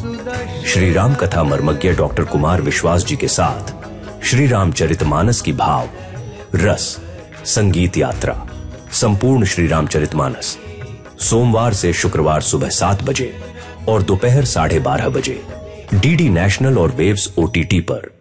श्री राम कथा मर्मज्ञ डॉक्टर कुमार विश्वास जी के साथ श्री रामचरितमानस की भाव रस संगीत यात्रा संपूर्ण श्री रामचरितमानस सोमवार से शुक्रवार सुबह 7 बजे और दोपहर 12:30 बजे डीडी नेशनल और वेव्स OTT पर।